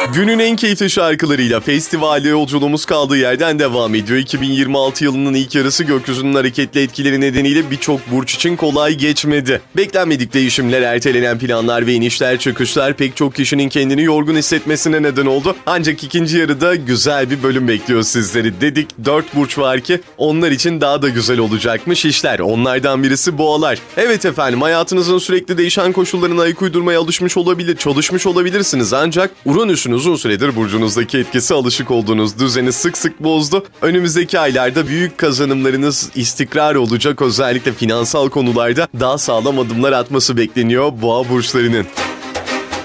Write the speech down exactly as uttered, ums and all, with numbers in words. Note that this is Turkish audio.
Günün en keyifli şarkılarıyla festivalde yolculuğumuz kaldığı yerden devam ediyor. iki bin yirmi altı yılının ilk yarısı gökyüzünün hareketli etkileri nedeniyle birçok burç için kolay geçmedi. Beklenmedik değişimler, ertelenen planlar ve inişler çıkışlar pek çok kişinin kendini yorgun hissetmesine neden oldu. Ancak ikinci yarıda güzel bir bölüm bekliyor sizleri. Dedik dört burç var ki onlar için daha da güzel olacakmış işler. Onlardan birisi boğalar. Evet efendim, hayatınızın sürekli değişen koşullarına ayak uydurmaya alışmış olabilir, çalışmış olabilirsiniz ancak Uranüs'ün uzun süredir burcunuzdaki etkisi alışık olduğunuz düzeni sık sık bozdu. Önümüzdeki aylarda büyük kazanımlarınız istikrar olacak, özellikle finansal konularda daha sağlam adımlar atması bekleniyor boğa burçlarının.